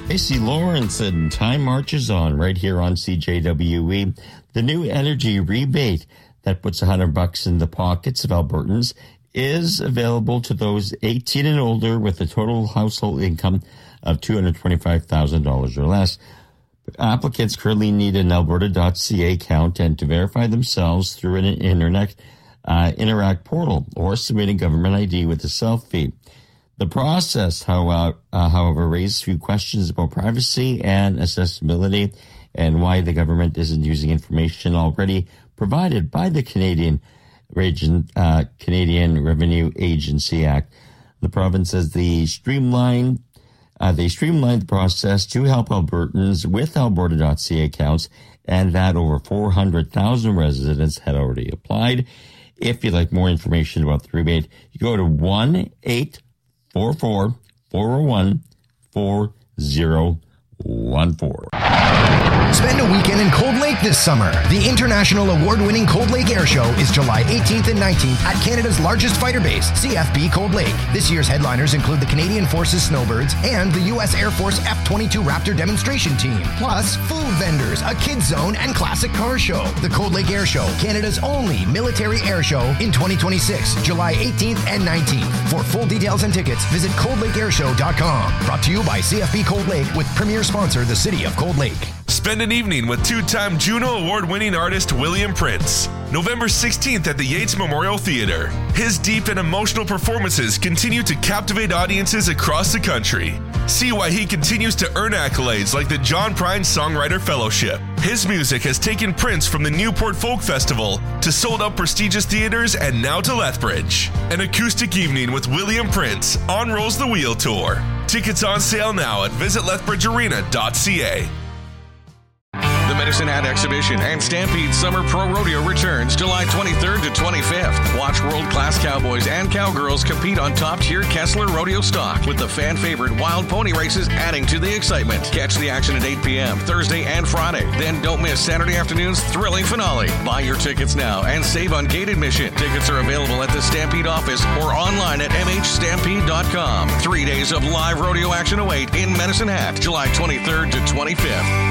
Tracy Lawrence and Time Marches On right here on CJWE. The new energy rebate that puts $100 in the pockets of Albertans is available to those 18 and older with a total household income of $225,000 or less. Applicants currently need an alberta.ca account and to verify themselves through an internet Interact portal or submit a government ID with a selfie. The process, however, raises a few questions about privacy and accessibility and why the government isn't using information already provided by the Canadian Revenue Agency Act. The province says they streamlined the process to help Albertans with Alberta.ca accounts and that over 400,000 residents had already applied. If you'd like more information about the rebate, you go to 1-844-401-4014. Spend a weekend in Cold Lake this summer. The international award-winning Cold Lake Air Show is July 18th and 19th at Canada's largest fighter base, CFB Cold Lake. This year's headliners include the Canadian Forces Snowbirds and the U.S. Air Force F-22 Raptor demonstration team. Plus, food vendors, a kids zone, and classic car show. The Cold Lake Air Show, Canada's only military air show in 2026, July 18th and 19th. For full details and tickets, visit coldlakeairshow.com. Brought to you by CFB Cold Lake with premier sponsor, the City of Cold Lake. Spend an evening with two-time Juno Award-winning artist William Prince. November 16th at the Yates Memorial Theatre. His deep and emotional performances continue to captivate audiences across the country. See why he continues to earn accolades like the John Prine Songwriter Fellowship. His music has taken Prince from the Newport Folk Festival to sold-out prestigious theaters and now to Lethbridge. An acoustic evening with William Prince on Rolls the Wheel Tour. Tickets on sale now at visitlethbridgearena.ca. The Medicine Hat Exhibition and Stampede Summer Pro Rodeo returns July 23rd to 25th. Watch world-class cowboys and cowgirls compete on top-tier Kessler Rodeo stock with the fan-favorite wild pony races adding to the excitement. Catch the action at 8 p.m. Thursday and Friday. Then don't miss Saturday afternoon's thrilling finale. Buy your tickets now and save on gate admission. Tickets are available at the Stampede office or online at mhstampede.com. 3 days of live rodeo action await in Medicine Hat, July 23rd to 25th.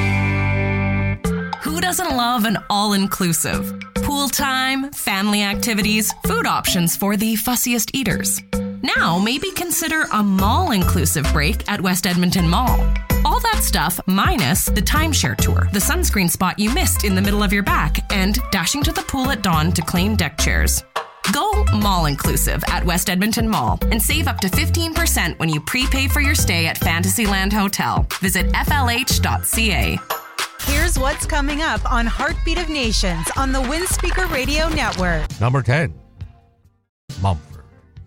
Who doesn't love an all-inclusive? Pool time, family activities, food options for the fussiest eaters. Now, maybe consider a mall-inclusive break at West Edmonton Mall. All that stuff minus the timeshare tour, the sunscreen spot you missed in the middle of your back, and dashing to the pool at dawn to claim deck chairs. Go mall-inclusive at West Edmonton Mall and save up to 15% when you prepay for your stay at Fantasyland Hotel. Visit flh.ca. Here's what's coming up on Heartbeat of Nations on the Windspeaker Radio Network. Number 10, Mumford.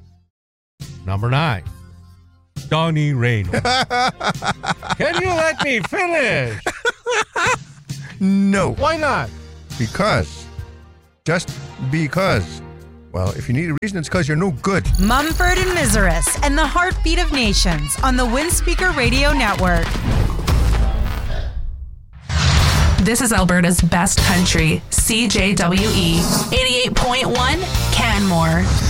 Number 9, Donnie Reynolds. Can you let me finish? No. Why not? Because. Just because. Well, if you need a reason, it's because you're no good. Mumford and Miseris and the Heartbeat of Nations on the Windspeaker Radio Network. This is Alberta's best country, CJWE 88.1 Canmore.